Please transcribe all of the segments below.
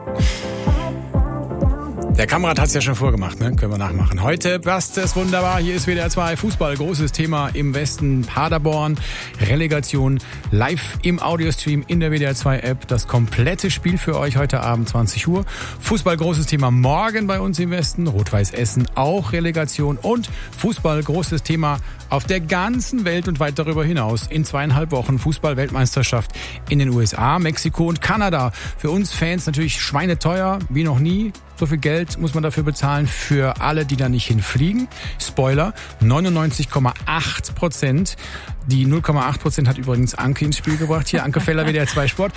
Der Kamerad hat es ja schon vorgemacht, ne? Können wir nachmachen. Heute passt es wunderbar. Hier ist WDR 2 Fußball. Großes Thema im Westen. Paderborn, Relegation, live im Audiostream in der WDR 2 App. Das komplette Spiel für euch heute Abend 20 Uhr. Fußball, großes Thema morgen bei uns im Westen. Rot-Weiß Essen, auch Relegation. Und Fußball, großes Thema auf der ganzen Welt und weit darüber hinaus. In 2,5 Wochen Fußball-Weltmeisterschaft in den USA, Mexiko und Kanada. Für uns Fans natürlich schweineteuer, wie noch nie. So viel Geld muss man dafür bezahlen für alle, die da nicht hinfliegen. Spoiler, 99,8%. Die 0,8% hat übrigens Anke ins Spiel gebracht. Hier, Anke Feller, WDR 2 Sport.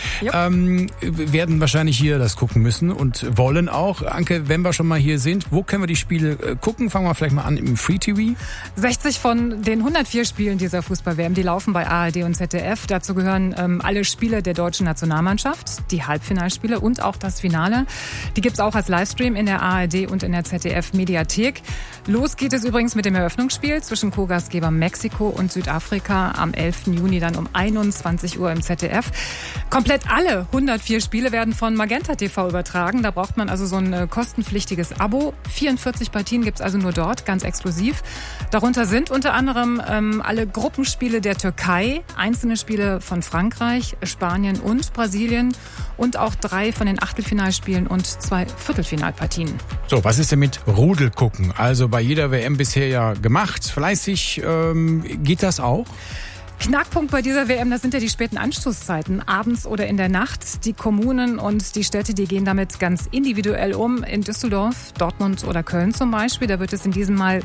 Werden wahrscheinlich hier das gucken müssen und wollen auch. Anke, wenn wir schon mal hier sind, wo können wir die Spiele gucken? Fangen wir vielleicht mal an im Free TV. 60 von den 104 Spielen dieser Fußball-WM, die laufen bei ARD und ZDF. Dazu gehören alle Spiele der deutschen Nationalmannschaft, die Halbfinalspiele und auch das Finale. Die gibt's auch als Livestream in der ARD und in der ZDF-Mediathek. Los geht es übrigens mit dem Eröffnungsspiel zwischen Co-Gastgeber Mexiko und Südafrika am 11. Juni dann um 21 Uhr im ZDF. Komplett alle 104 Spiele werden von Magenta TV übertragen. Da braucht man also so ein kostenpflichtiges Abo. 44 Partien gibt's also nur dort, ganz exklusiv. Darunter sind unter anderem alle Gruppenspiele der Türkei, einzelne Spiele von Frankreich, Spanien und Brasilien und auch 3 von den Achtelfinalspielen und 2 Viertelfinalpartien. So, was ist denn mit Rudelgucken? Also bei jeder WM bisher ja gemacht, fleißig. Geht das auch? Knackpunkt bei dieser WM, das sind ja die späten Anstoßzeiten, abends oder in der Nacht. Die Kommunen und die Städte, die gehen damit ganz individuell um. In Düsseldorf, Dortmund oder Köln zum Beispiel, da wird es dieses Mal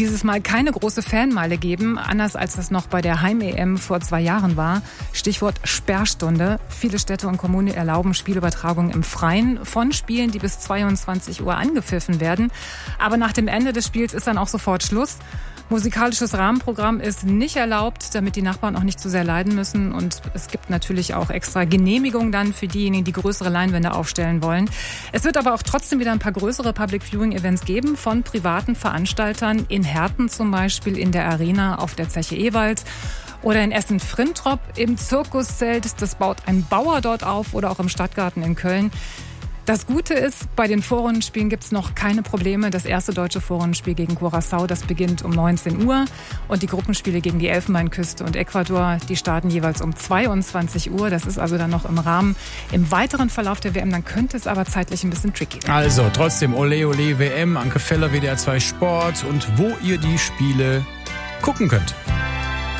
keine große Fanmeile geben, anders als das noch bei der Heim-EM vor 2 Jahren war. Stichwort Sperrstunde. Viele Städte und Kommunen erlauben Spielübertragungen im Freien von Spielen, die bis 22 Uhr angepfiffen werden. Aber nach dem Ende des Spiels ist dann auch sofort Schluss. Musikalisches Rahmenprogramm ist nicht erlaubt, damit die Nachbarn auch nicht zu sehr leiden müssen. Und es gibt natürlich auch extra Genehmigungen dann für diejenigen, die größere Leinwände aufstellen wollen. Es wird aber auch trotzdem wieder ein paar größere Public Viewing Events geben von privaten Veranstaltern. In Herten zum Beispiel, in der Arena auf der Zeche Ewald. Oder in Essen-Frintrop im Zirkuszelt. Das baut ein Bauer dort auf oder auch im Stadtgarten in Köln. Das Gute ist, bei den Vorrundenspielen gibt es noch keine Probleme. Das erste deutsche Vorrundenspiel gegen Curaçao, das beginnt um 19 Uhr. Und die Gruppenspiele gegen die Elfenbeinküste und Ecuador, die starten jeweils um 22 Uhr. Das ist also dann noch im Rahmen. Im weiteren Verlauf der WM, dann könnte es aber zeitlich ein bisschen tricky werden. Also trotzdem Ole Ole WM, Anke Feller, WDR 2 Sport und wo ihr die Spiele gucken könnt.